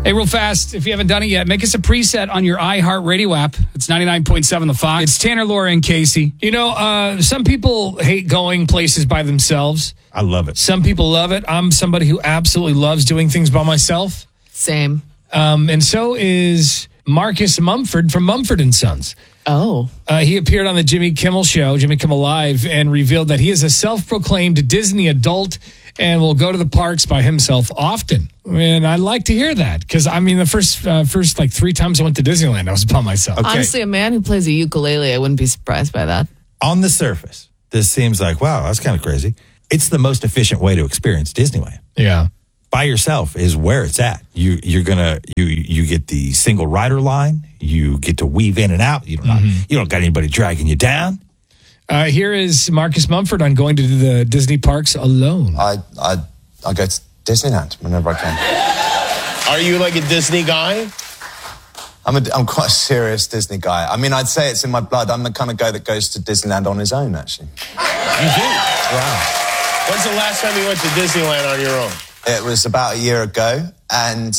Hey, real fast, if you haven't done it yet, make us a preset on your iHeartRadio app. It's 99.7 The Fox. It's Tanner, Laura, and Casey. You know, some people hate going places by themselves. I love it. Some people love it. I'm somebody who absolutely loves doing things by myself. Same. And so is Marcus Mumford from Mumford & Sons. Oh. He appeared on the Jimmy Kimmel Show, Jimmy Kimmel Live, and revealed that he is a self-proclaimed Disney adult and will go to the parks by himself often. And I'd like to hear that because, I mean, the first like 3 times I went to Disneyland, I was by myself. Okay. Honestly, a man who plays a ukulele, I wouldn't be surprised by that. On the surface, this seems like, wow, that's kind of crazy. It's the most efficient way to experience Disneyland. Yeah. By yourself is where it's at. You get the single rider line. You get to weave in and out. You don't got anybody dragging you down. Here is Marcus Mumford on going to the Disney parks alone. I go to Disneyland whenever I can. Are you like a Disney guy? I'm quite a serious Disney guy. I mean, I'd say it's in my blood. I'm the kind of guy that goes to Disneyland on his own, actually. You do? Wow. When's the last time you went to Disneyland on your own? It was about a year ago, and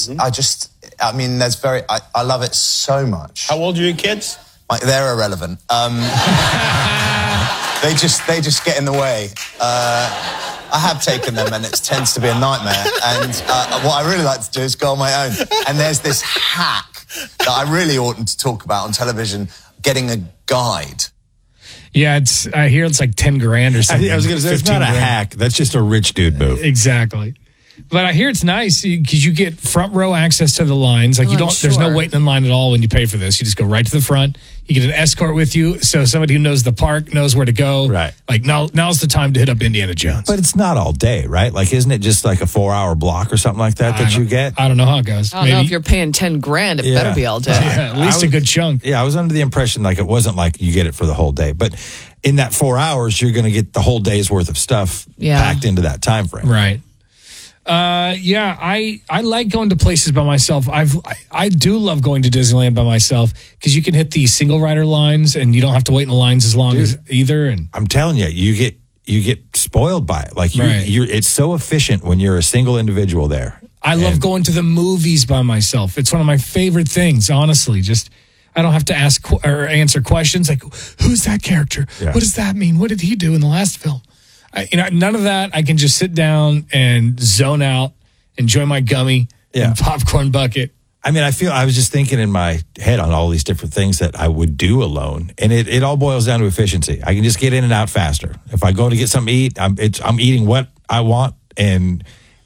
I love it so much. How old are your kids? They're irrelevant. They just get in the way. I have taken them, and it tends to be a nightmare. And what I really like to do is go on my own. And there's this hack that I really oughtn't to talk about on television, getting a guide. Yeah, I hear it's like 10 grand or something. I was going to say, it's not a hack. That's just a rich dude move. Exactly. But I hear it's nice because you get front row access to the lines. Like there's no waiting in line at all when you pay for this. You just go right to the front. You get an escort with you, so somebody who knows the park knows where to go. Right. Like now's the time to hit up Indiana Jones. But it's not all day, right? Like, isn't it just like a 4-hour block or something like that you get? I don't know how it goes. I don't know if you're paying 10 grand, it better be all day. Yeah, at least a good chunk. Yeah, I was under the impression like it wasn't like you get it for the whole day, but in that 4 hours, you're going to get the whole day's worth of stuff packed into that time frame. Right. I like going to places by myself. I do love going to Disneyland by myself because you can hit the single rider lines and you don't have to wait in the lines as long as either. And I'm telling you, you get spoiled by it. Like it's so efficient when you're a single individual there. I love going to the movies by myself. It's one of my favorite things, honestly. Just I don't have to ask or answer questions like, who's that character? Yeah. What does that mean? What did he do in the last film? None of that. I can just sit down and zone out, enjoy my gummy and popcorn bucket. I mean, I was just thinking in my head on all these different things that I would do alone. And it all boils down to efficiency. I can just get in and out faster. If I go to get something to eat, I'm eating what I want and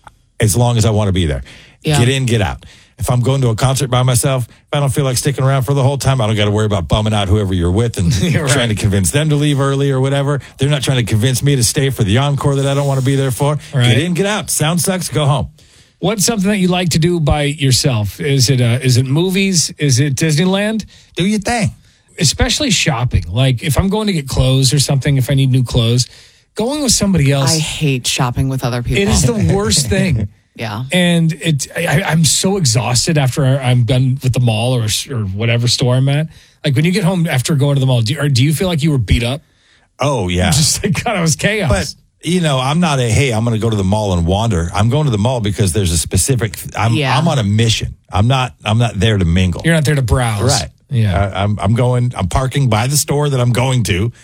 as long as I want to be there. Yeah. Get in, get out. If I'm going to a concert by myself, if I don't feel like sticking around for the whole time, I don't got to worry about bumming out whoever you're with and trying to convince them to leave early or whatever. They're not trying to convince me to stay for the encore that I don't want to be there for. Right. Get in, get out. Sound sucks, go home. What's something that you like to do by yourself? Is it movies? Is it Disneyland? Do your thing. Especially shopping. Like if I'm going to get clothes or something, if I need new clothes, going with somebody else. I hate shopping with other people. It is the worst thing. Yeah. And I'm so exhausted after I'm done with the mall or whatever store I'm at. Like when you get home after going to the mall, do you feel like you were beat up? Oh, yeah. Just like, God, it was chaos. But, I'm not I'm going to go to the mall and wander. I'm going to the mall because there's a specific, I'm on a mission. I'm not there to mingle. You're not there to browse. Right. Yeah. I'm parking by the store that I'm going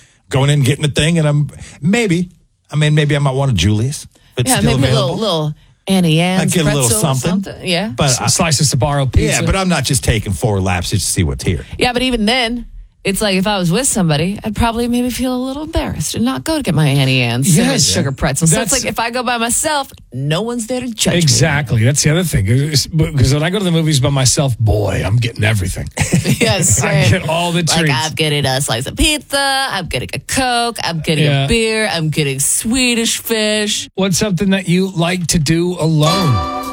in, getting a thing, and maybe I might want a Julius. It's still maybe available. a little Annie Ann's I get a little something. Yeah. But a slice of Sbarro pizza. Yeah, but I'm not just taking 4 laps just to see what's here. Yeah, but even then, it's like if I was with somebody, I'd probably maybe feel a little embarrassed and not go to get my Annie Ann's sugar pretzels. So it's like if I go by myself, no one's there to judge me. Exactly. That's the other thing. Because when I go to the movies by myself, boy, I'm getting everything. Yes, I get all the treats. Like I'm getting a slice of pizza, I'm getting a Coke, I'm getting a beer, I'm getting Swedish fish. What's something that you like to do alone?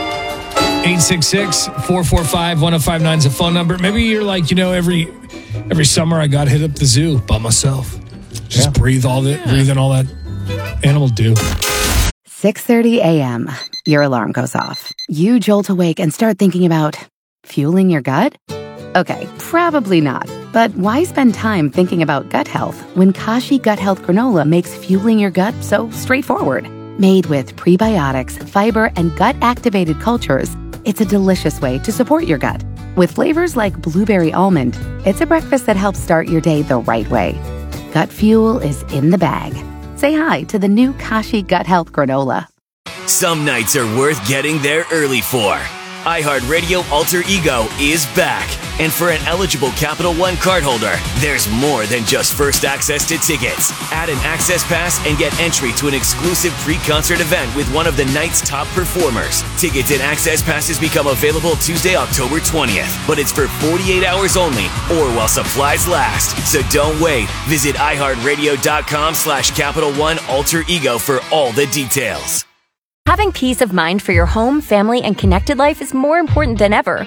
866-445-1059 is a phone number. Maybe you're like, every summer I got to hit up the zoo by myself. Just breathe in all that animal dew. 6:30 a.m. Your alarm goes off. You jolt awake and start thinking about fueling your gut? Okay, probably not. But why spend time thinking about gut health when Kashi Gut Health Granola makes fueling your gut so straightforward? Made with prebiotics, fiber, and gut-activated cultures, It's a delicious way to support your gut. With flavors like blueberry almond, it's a breakfast that helps start your day the right way. Gut Fuel is in the bag. Say hi to the new Kashi Gut Health Granola. Some nights are worth getting there early for. iHeartRadio Alter Ego is back. And for an eligible Capital One cardholder, there's more than just first access to tickets. Add an access pass and get entry to an exclusive pre-concert event with one of the night's top performers. Tickets and access passes become available Tuesday, October 20th. But it's for 48 hours only or while supplies last. So don't wait. Visit iHeartRadio.com/Capital One Alter Ego for all the details. Having peace of mind for your home, family, and connected life is more important than ever.